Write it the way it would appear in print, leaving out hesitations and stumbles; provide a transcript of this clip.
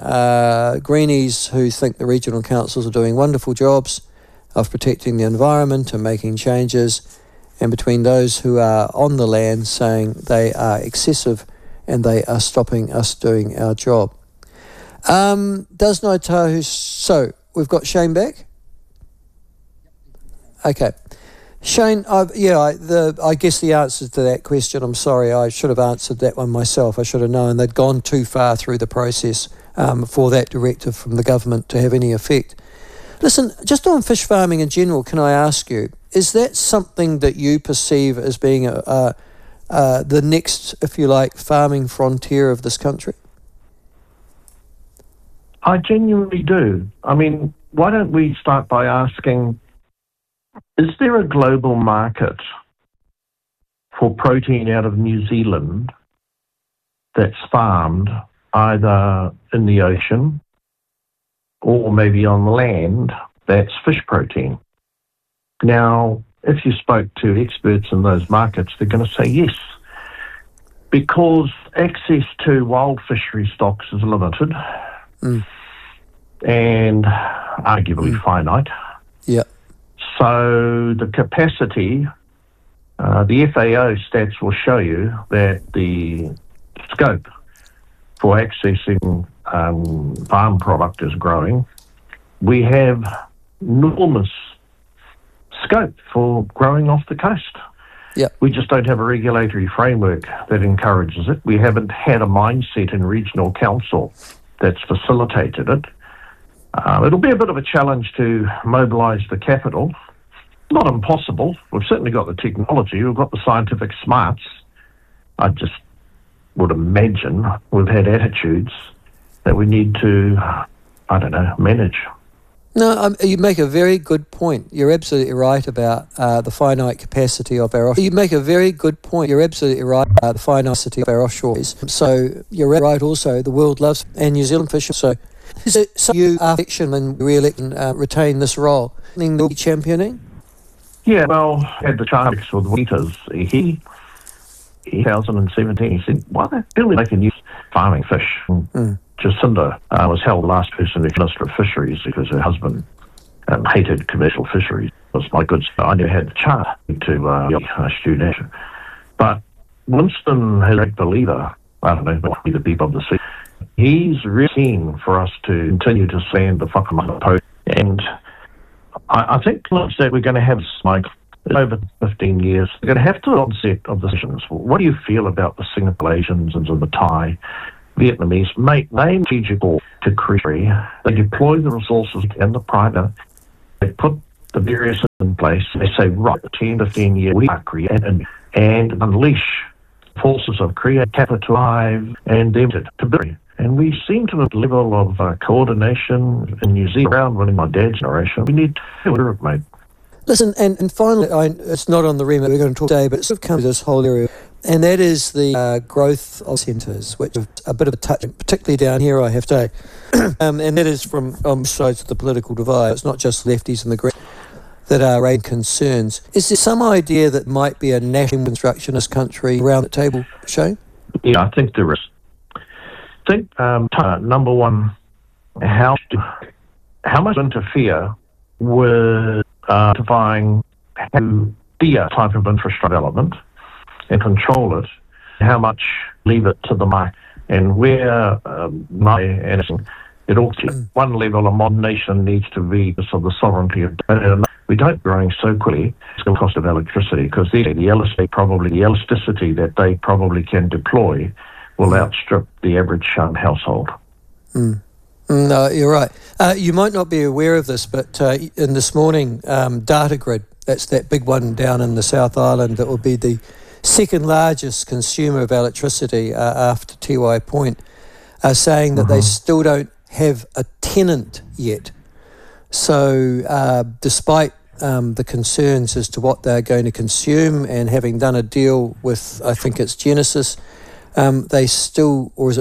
greenies who think the regional councils are doing wonderful jobs of protecting the environment and making changes, and between those who are on the land saying they are excessive and they are stopping us doing our job. Does Ngāi Tahu... So, we've got Shane back? Okay. Shane, I guess the answer to that question, I'm sorry, I should have answered that one myself. I should have known they'd gone too far through the process for that directive from the government to have any effect. Listen, just on fish farming in general, can I ask you, is that something that you perceive as being the next, if you like, farming frontier of this country? I genuinely do. I mean, why don't we start by asking, is there a global market for protein out of New Zealand that's farmed either in the ocean or maybe on land that's fish protein? Now, if you spoke to experts in those markets, they're going to say yes, because access to wild fishery stocks is limited and arguably finite. Yeah. So the capacity, the FAO stats will show you that the scope for accessing farm product is growing. We have enormous scope for growing off the coast. Yep. We just don't have a regulatory framework that encourages it. We haven't had a mindset in regional council that's facilitated it. It'll be a bit of a challenge to mobilise the capital. Not impossible. We've certainly got the technology. We've got the scientific smarts. I just would imagine we've had attitudes that we need to, manage. No, you make a very good point. You're absolutely right about the finite capacity of our offshore. You make a very good point. You're absolutely right about the finite capacity of our offshores. So you're right also, the world loves, and New Zealand fishing. So you are election and re-elect and retain this role. Will be championing? Yeah, well, I had the chance with Wheaters. He 2017, he said, why are they really making use of farming fish? Jacinda was held the last person to Minister of Fisheries because her husband hated commercial fisheries. It was my good. I never had the chance to Stu Nash. But Winston is a great believer. I don't know, maybe the people of the sea. He's really keen for us to continue to stand the whakamaha. And I think that we're going to have over 15 years, we're going to have to onset of decisions. What do you feel about the Singapore Asians and the Thai, Vietnamese? They strategic to create. They deploy the resources and the private. They put the barriers in place. They say, right, 10, 15 years, we are creating and unleash forces of create, capitalize, and them to bury. And we seem to have a level of coordination in New Zealand around running my dad's generation. We need to do it, mate. Listen, and finally, it's not on the remit we're going to talk today, but it's sort of come to this whole area, and that is the growth of centres, which is a bit of a touch, particularly down here, I have to say. And that is from sides of the political divide. It's not just lefties and the Greens that are raising concerns. Is there some idea that might be a national constructionist country around the table, Shane? Yeah, I think there is. I think, number one, how much interfere with identifying the type of infrastructure development and control it, how much leave it to the market, and where it ought to. One level a modern nation needs to be the sovereignty of we don't growing so quickly. It's the cost of electricity, because the elasticity that they probably can deploy will outstrip the average household. No, you're right. You might not be aware of this, but in this morning, Datagrid, that's that big one down in the South Island that will be the second largest consumer of electricity after Tiwai Point, are saying that they still don't have a tenant yet. So despite the concerns as to what they're going to consume, and having done a deal with, I think it's Genesis, they still, or is it